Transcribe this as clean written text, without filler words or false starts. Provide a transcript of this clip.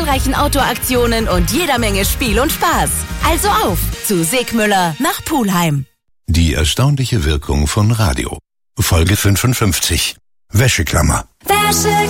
zahlreichen Outdoor-Aktionen und jeder Menge Spiel und Spaß. Also auf zu Segmüller nach Pulheim. Die erstaunliche Wirkung von Radio. Folge 55. Wäscheklammer.